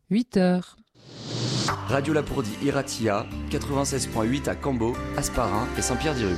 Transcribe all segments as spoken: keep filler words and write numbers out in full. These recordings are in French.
huit heures. Radio Lapourdie Iratia, quatre-vingt-seize point huit à Cambo, Hasparren et Saint-Pierre-d'Irube.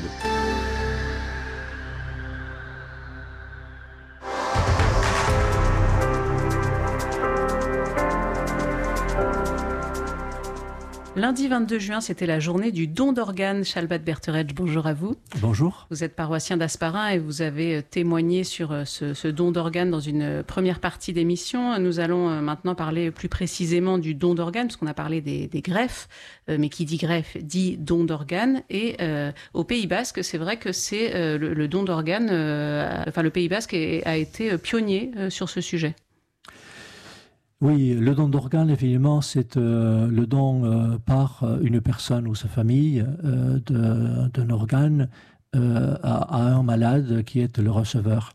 Lundi vingt-deux juin, c'était la journée du don d'organes. Shalbat Berteretz, bonjour à vous. Bonjour. Vous êtes paroissien d'Hasparren et vous avez témoigné sur ce, ce don d'organes dans une première partie d'émission. Nous allons maintenant parler plus précisément du don d'organes, parce qu'on a parlé des, des greffes, mais qui dit greffe dit don d'organes. Et euh, au Pays Basque, c'est vrai que c'est euh, le, le don d'organes, euh, enfin le Pays Basque est, a été pionnier euh, sur ce sujet. Oui, le don d'organes, évidemment, c'est euh, le don euh, par une personne ou sa famille euh, de, d'un organe euh, à, à un malade qui est le receveur.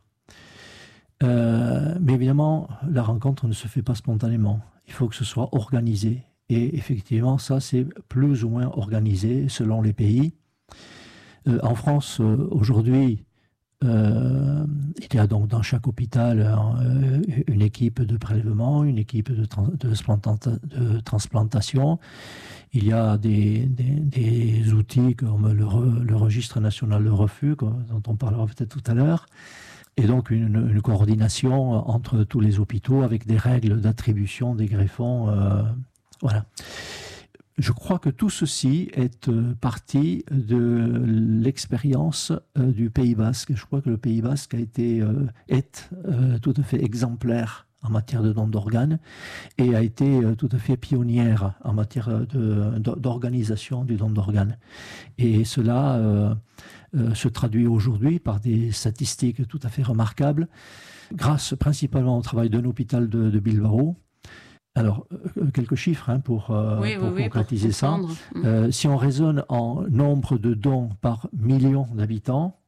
Euh, mais évidemment, la rencontre ne se fait pas spontanément. Il faut que ce soit organisé. Et effectivement, ça, c'est plus ou moins organisé selon les pays. Euh, en France, euh, aujourd'hui, Euh, il y a donc dans chaque hôpital euh, une équipe de prélèvement, une équipe de, trans- de, transplanta- de transplantation. Il y a des, des, des outils comme le, re- le registre national de refus, dont on parlera peut-être tout à l'heure, et donc une, une coordination entre tous les hôpitaux avec des règles d'attribution des greffons. Euh, voilà. Je crois que tout ceci est euh, parti de l'expérience euh, du Pays Basque. Je crois que le Pays Basque a été, euh, est euh, tout à fait exemplaire en matière de don d'organes et a été euh, tout à fait pionnière en matière de, de, d'organisation du don d'organes. Et cela euh, euh, se traduit aujourd'hui par des statistiques tout à fait remarquables, grâce principalement au travail d'un hôpital de, de Bilbao. Alors, euh, quelques chiffres hein, pour, euh, oui, pour oui, concrétiser oui, pour ça. Euh, si on raisonne en nombre de dons par million d'habitants,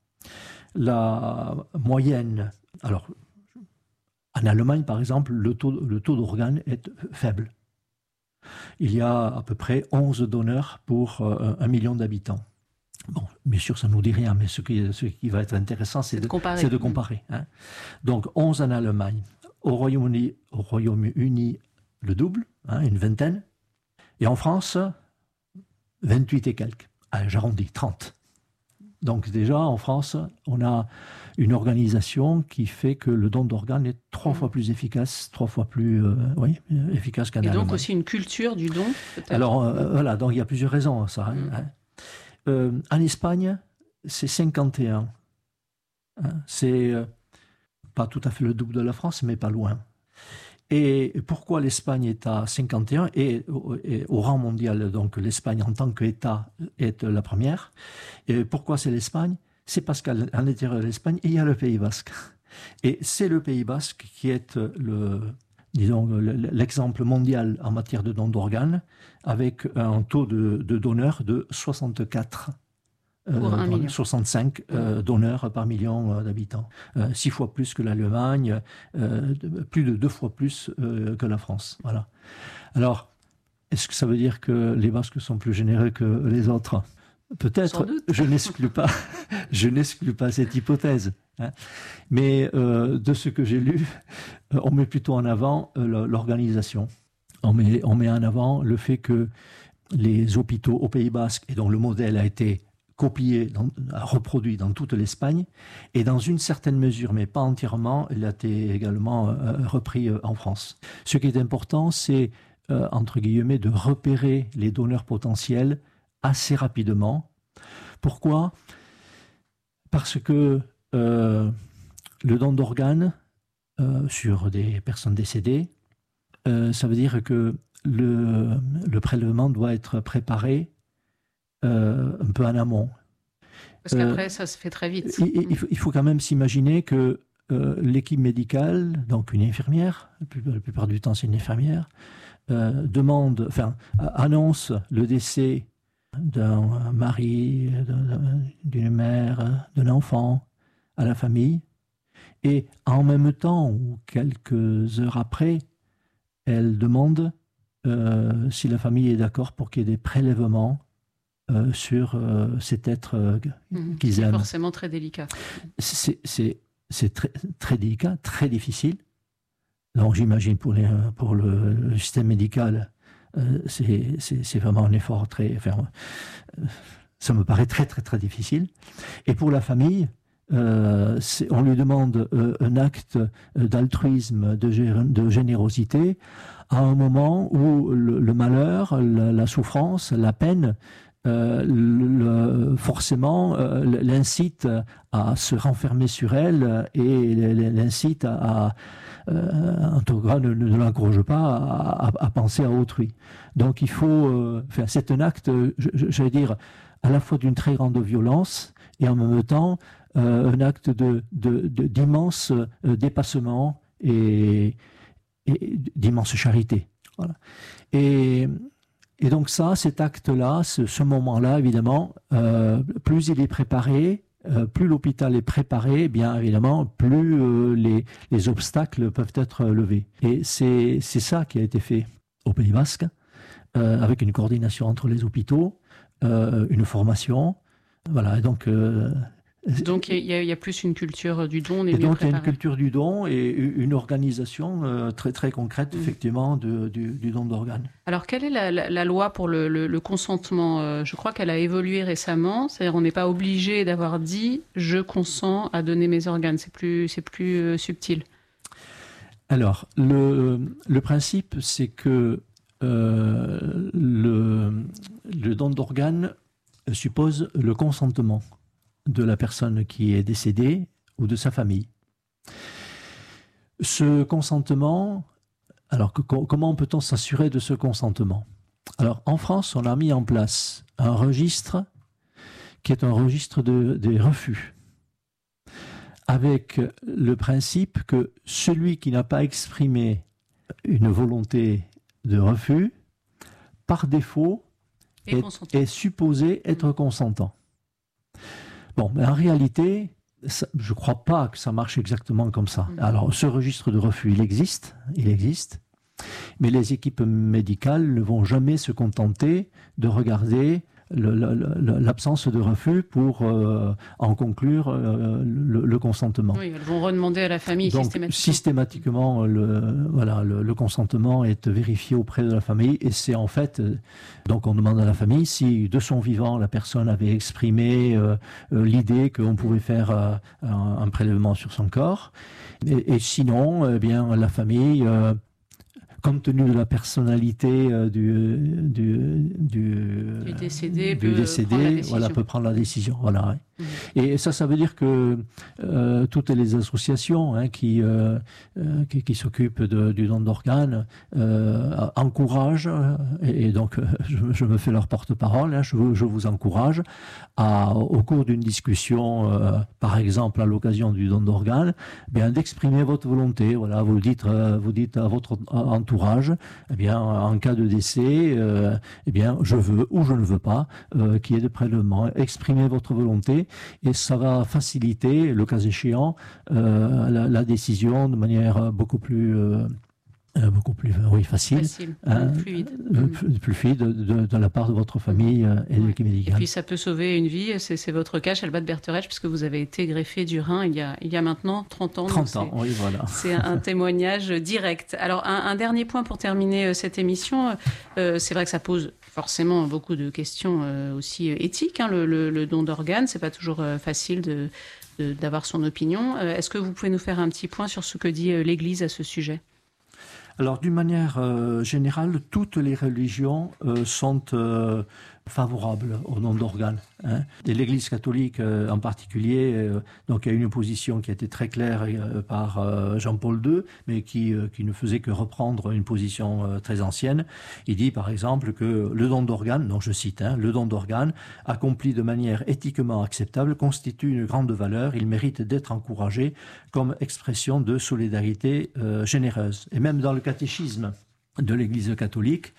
la moyenne, alors en Allemagne par exemple, le taux, le taux d'organes est faible. Il y a à peu près onze donneurs pour euh, un million d'habitants. Bon, bien sûr, ça ne nous dit rien, mais ce qui, ce qui va être intéressant, c'est, c'est de, de comparer. C'est de comparer hein. Donc, onze en Allemagne. Au Royaume-Uni, au Royaume-Uni le double, hein, une vingtaine. Et en France, vingt-huit et quelques. Allez, j'arrondis, trente. Donc déjà, en France, on a une organisation qui fait que le don d'organes est trois mmh. fois plus efficace, trois fois plus euh, oui, efficace qu'en Et Allemagne. donc aussi une culture du don, peut-être. Alors, euh, voilà, donc il y a plusieurs raisons à ça. Mmh. Hein. Euh, en Espagne, c'est cinquante et un. Hein, c'est euh, pas tout à fait le double de la France, mais pas loin. Et pourquoi l'Espagne est à cinquante et un et, et au rang mondial, donc l'Espagne en tant qu'État est la première. Et pourquoi c'est l'Espagne? C'est parce qu'à l'intérieur de l'Espagne, il y a le Pays Basque. Et c'est le Pays Basque qui est le, disons, l'exemple mondial en matière de don d'organes, avec un taux de, de donneurs de soixante-quatre. Pour un million. soixante-cinq euh, donneurs par million euh, d'habitants. Euh, six fois plus que l'Allemagne, euh, de, plus de deux fois plus euh, que la France. Voilà. Alors, est-ce que ça veut dire que les Basques sont plus généreux que les autres? Peut-être, je n'exclus pas, je n'exclus pas cette hypothèse. Hein. Mais euh, de ce que j'ai lu, euh, on met plutôt en avant euh, l'organisation. On met, on met en avant le fait que les hôpitaux au Pays Basque, et dont le modèle a été copié, dans, reproduit dans toute l'Espagne, et dans une certaine mesure, mais pas entièrement, il a été également euh, repris euh, en France. Ce qui est important, c'est, euh, entre guillemets, de repérer les donneurs potentiels assez rapidement. Pourquoi ? Parce que euh, le don d'organes euh, sur des personnes décédées, euh, ça veut dire que le, le prélèvement doit être préparé Euh, un peu en amont. Parce qu'après, euh, ça se fait très vite. Il, il, faut, il faut quand même s'imaginer que euh, l'équipe médicale, donc une infirmière, la plupart, la plupart du temps c'est une infirmière, euh, demande, enfin, annonce le décès d'un mari, d'un, d'une mère, d'un enfant à la famille, et en même temps ou quelques heures après, elle demande euh, si la famille est d'accord pour qu'il y ait des prélèvements Euh, sur euh, cet être euh, mmh, qu'ils c'est aiment. C'est forcément très délicat. C'est, c'est, c'est très, très délicat, très difficile. Donc j'imagine pour, les, pour le, le système médical, euh, c'est, c'est, c'est vraiment un effort très... Enfin, euh, ça me paraît très très très difficile. Et pour la famille, euh, c'est, on lui demande euh, un acte d'altruisme, de, de générosité, à un moment où le, le malheur, la, la souffrance, la peine, euh, le, forcément euh, l'incite à se renfermer sur elle et l'incite à, à euh, en tout cas ne, ne l'encourage pas à, à, à penser à autrui. Donc il faut, euh, enfin, c'est un acte, j'allais dire, à la fois d'une très grande violence et en même temps euh, un acte de, de, de, d'immense euh, dépassement et, et d'immense charité. Voilà. Et, et donc ça, cet acte-là, ce, ce moment-là, évidemment, euh, plus il est préparé, euh, plus l'hôpital est préparé, bien évidemment, plus euh, les, les obstacles peuvent être levés. Et c'est, c'est ça qui a été fait au Pays Basque, euh, avec une coordination entre les hôpitaux, euh, une formation, voilà, et donc... Euh, Donc il y, y a plus une culture du don, on est et mieux donc il y a préparé. une culture du don et une organisation euh, très très concrète, mmh. effectivement, de, du, du don d'organes. Alors quelle est la, la, la loi pour le, le, le consentement euh, Je crois qu'elle a évolué récemment, c'est-à-dire on n'est pas obligé d'avoir dit « je consens à donner mes organes », c'est plus, c'est plus euh, subtil. Alors, le, le principe, c'est que euh, le, le don d'organes suppose le consentement de la personne qui est décédée ou de sa famille. Ce consentement, alors que, comment peut-on s'assurer de ce consentement? Alors en France, on a mis en place un registre qui est un registre de, des refus, avec le principe que celui qui n'a pas exprimé une volonté de refus, par défaut, est, est supposé être consentant. Bon, mais en réalité, ça, je ne crois pas que ça marche exactement comme ça. Mmh. Alors, ce registre de refus, il existe, il existe, mais les équipes médicales ne vont jamais se contenter de regarder le, le, le, l'absence de refus pour euh, en conclure euh, le, le consentement. Oui, elles vont redemander à la famille. Donc, systématiquement. systématiquement, le, voilà, le, le consentement est vérifié auprès de la famille et c'est en fait, euh, donc on demande à la famille si de son vivant la personne avait exprimé euh, euh, l'idée qu'on pouvait faire euh, un, un prélèvement sur son corps et, et sinon, eh bien, la famille... Euh, compte tenu de la personnalité euh, du, du, du, du décédé, du peut, décédé prendre voilà, peut prendre la décision. Voilà, ouais. Mmh. Et ça, ça veut dire que euh, toutes les associations hein, qui, euh, euh, qui, qui s'occupent de, du don d'organes euh, encouragent, et, et donc je, je me fais leur porte-parole, hein, je, je vous encourage à, au cours d'une discussion, euh, par exemple à l'occasion du don d'organes, bien d'exprimer votre volonté. Voilà, vous dites, euh, vous dites à votre entourage, eh bien, en cas de décès, euh, eh bien, je veux ou je ne veux pas euh, qu'il y ait de prélèvement. Exprimez votre volonté et ça va faciliter, le cas échéant, euh, la, la décision de manière beaucoup plus... Euh, Euh, beaucoup plus oui, facile, facile hein, fluide. Euh, plus, plus fluide de, de, de la part de votre famille euh, et de l'équipe médicale. Et puis ça peut sauver une vie, c'est, c'est votre cas, Chalbat Berteretsch, puisque vous avez été greffé du rein il y a, il y a maintenant trente ans. trente ans, oui, voilà. C'est un témoignage direct. Alors un, un dernier point pour terminer cette émission, euh, c'est vrai que ça pose forcément beaucoup de questions euh, aussi éthiques, hein, le, le, le don d'organes, c'est pas toujours euh, facile de, de, d'avoir son opinion. Euh, est-ce que vous pouvez nous faire un petit point sur ce que dit euh, l'Église à ce sujet ? Alors, d'une manière euh, générale, toutes les religions euh, sont euh, favorables au don d'organes. Hein. Et l'Église catholique euh, en particulier, euh, donc il y a une position qui a été très claire euh, par euh, Jean-Paul deux, mais qui, euh, qui ne faisait que reprendre une position euh, très ancienne. Il dit par exemple que le don d'organes, donc je cite, hein, le don d'organes accompli de manière éthiquement acceptable constitue une grande valeur. Il mérite d'être encouragé comme expression de solidarité euh, généreuse. Et même dans le catéchisme de l'Église catholique,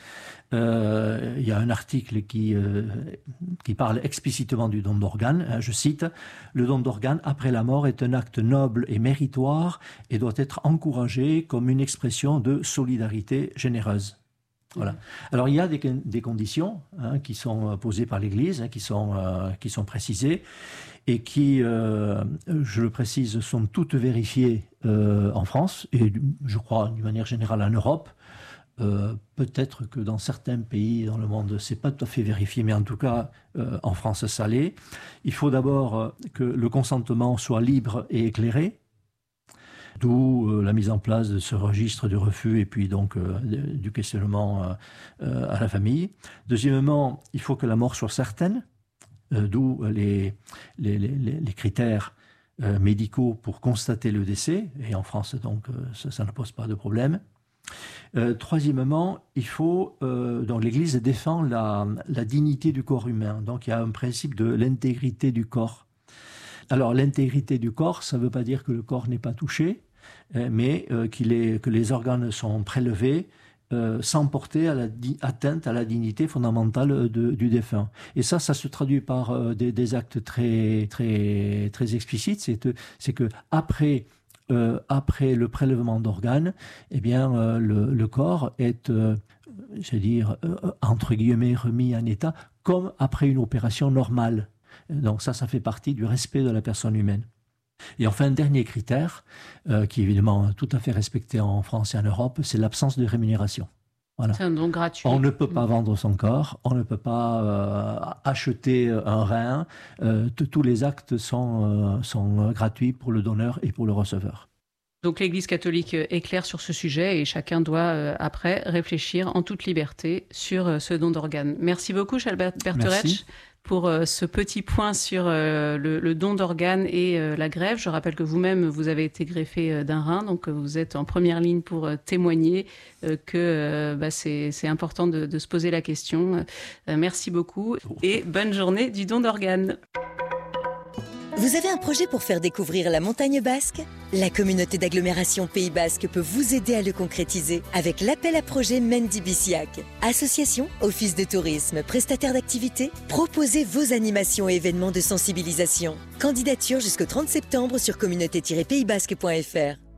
euh, il y a un article qui, euh, qui parle explicitement du don d'organes. Hein, je cite, « Le don d'organes après la mort est un acte noble et méritoire et doit être encouragé comme une expression de solidarité généreuse. » Voilà. Alors il y a des, des conditions hein, qui sont posées par l'Église, hein, qui sont euh, qui sont précisées et qui, euh, je le précise, sont toutes vérifiées euh, en France et je crois d'une manière générale en Europe. Euh, peut-être que dans certains pays dans le monde, c'est pas tout à fait vérifié, mais en tout cas euh, en France, ça l'est. Il faut d'abord euh, que le consentement soit libre et éclairé. D'où euh, la mise en place de ce registre de refus et puis donc euh, du questionnement euh, euh, à la famille. Deuxièmement, il faut que la mort soit certaine, euh, d'où les, les, les, les critères euh, médicaux pour constater le décès. Et en France, donc, euh, ça, ça ne pose pas de problème. Euh, troisièmement, il faut, euh, donc l'Église défend la, la dignité du corps humain. Donc il y a un principe de l'intégrité du corps. Alors l'intégrité du corps, ça ne veut pas dire que le corps n'est pas touché, euh, mais euh, qu'il est, que les organes sont prélevés euh, sans porter à la di- atteinte à la dignité fondamentale de, du défunt. Et ça, ça se traduit par euh, des, des actes très, très, très explicites. C'est, c'est que après, euh, après le prélèvement d'organes, eh bien, euh, le, le corps est, euh, je veux dire, euh, entre guillemets, remis en état comme après une opération normale. Donc ça, ça fait partie du respect de la personne humaine. Et enfin, un dernier critère, euh, qui est évidemment tout à fait respecté en France et en Europe, c'est l'absence de rémunération. Voilà. C'est un don gratuit. On ne peut pas vendre son corps, on ne peut pas euh, acheter un rein. Euh, tous les actes sont, euh, sont gratuits pour le donneur et pour le receveur. Donc l'Église catholique est claire sur ce sujet et chacun doit euh, après réfléchir en toute liberté sur euh, ce don d'organes. Merci beaucoup, Charles Bertheretsch, pour euh, ce petit point sur euh, le, le don d'organes et euh, la greffe. Je rappelle que vous-même, vous avez été greffé euh, d'un rein, donc euh, vous êtes en première ligne pour euh, témoigner euh, que euh, bah, c'est, c'est important de, de se poser la question. Euh, merci beaucoup et bonne journée du don d'organes. Vous avez un projet pour faire découvrir la montagne basque ? La communauté d'agglomération Pays Basque peut vous aider à le concrétiser avec l'appel à projet Mendy Biciac. Association, office de tourisme, prestataire d'activités, proposez vos animations et événements de sensibilisation. Candidature jusqu'au trente septembre sur communauté tiret pays basque point f r.